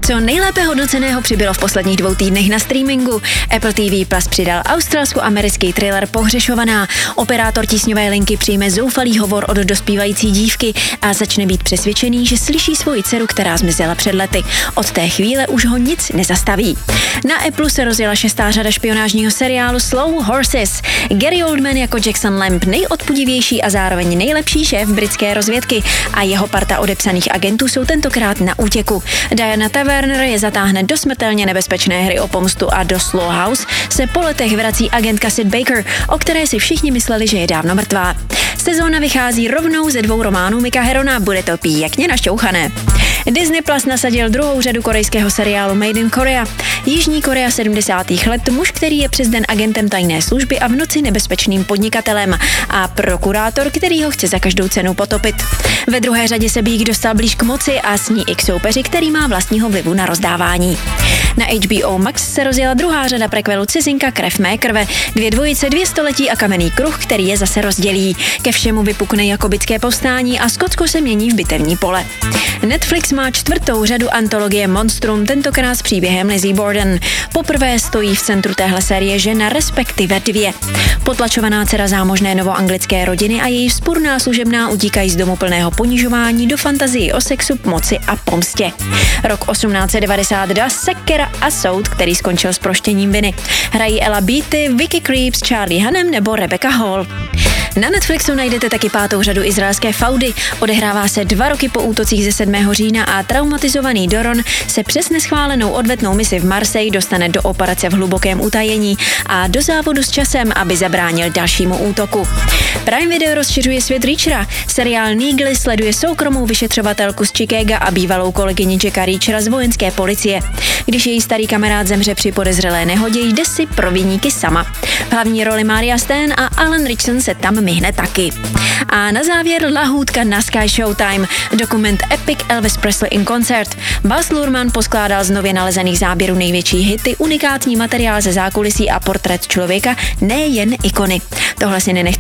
Co nejlépe hodnoceného přibylo v posledních 2 týdnech na streamingu. Apple TV Plus přidal australsko-americký thriller Pohřešovaná. Operátor tísňové linky přijme zoufalý hovor od dospívající dívky a začne být přesvědčený, že slyší svoji dceru, která zmizela před lety. Od té chvíle už ho nic nezastaví. Na Apple se rozjela 6. řada špionážního seriálu Slow Horses. Gary Oldman jako Jackson Lamb, nejodpudivější a zároveň nejlepší šéf britské rozvědky, a jeho parta odepsaných agentů jsou tentokrát na útěku. Diana Taverner je zatáhne do smrtelně nebezpečné hry o pomstu a do Slow House se po letech vrací agentka Sid Baker, o které si všichni mysleli, že je dávno mrtvá. Sezóna vychází rovnou ze 2 románů Mika Herona, bude to pěkně našťouchané. Disney Plus nasadil 2. řadu korejského seriálu Made in Korea. Jižní Korea 70. let, muž, který je přes den agentem tajné služby a v noci nebezpečným podnikatelem, a prokurátor, který ho chce za každou cenu potopit. Ve 2. řadě se Bík dostal blíž k moci a s ní i k soupeři, který má vlastního vlivu na rozdávání. Na HBO Max se rozjela 2. řada prequelu Cizinka krev mé krve. 2 dvojice, 2 století a kamenný kruh, který je zase rozdělí. Ke všemu vypukne jakobitské povstání a Skotsko se mění v bitevní pole. Netflix má 4. řadu antologie Monstrum, tentokrát s příběhem Lizzie Borden. Poprvé stojí v centru téhle série žena, respektive 2. Potlačovaná dcera zámožné novoanglické rodiny a její vzpurná služebná utíkají z domu plného ponižování do fantazii o sexu, moci a pomstě. Rok 1892, sekera a soud, který skončil s proštěním viny. Hrají Ella Beatty, Vicky Krieps, Charlie Hunnam nebo Rebecca Hall. Na Netflixu najdete taky 5. řadu izraelské faudy. Odehrává se 2 roky po útocích ze 7. října a traumatizovaný Doron se přes neschválenou odvetnou misi v Marseille dostane do operace v hlubokém utajení a do závodu s časem, aby zabránil dalšímu útoku. Prime Video rozšiřuje svět Reachera. Seriál Neagle sleduje soukromou vyšetřovatelku z Chicaga a bývalou kolegyni Jacka Reachera z vojenské policie. Když její starý kamarád zemře při podezřelé nehodě, jde si pro viníky sama. V hlavní roli Maria Stan a Alan Ritchson se tam myhne taky. A na závěr lahůdka na Sky Showtime, dokument Epic Elvis Presley in Concert. Baz Luhrmann poskládal z nově nalezených záběrů největší hity, unikátní materiál ze zákulisí a portrét člověka, nejen ikony. Tohle si nenechte